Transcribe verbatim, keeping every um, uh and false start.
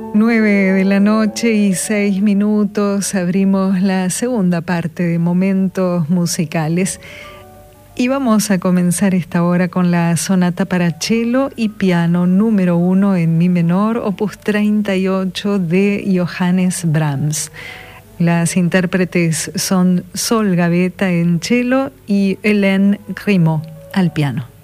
Nueve de la noche y seis minutos, abrimos la segunda parte de Momentos Musicales y vamos a comenzar esta hora con la sonata para cello y piano número uno en mi menor, opus treinta y ocho de Johannes Brahms. Las intérpretes son Sol Gavetta en cello y Hélène Grimaud al piano.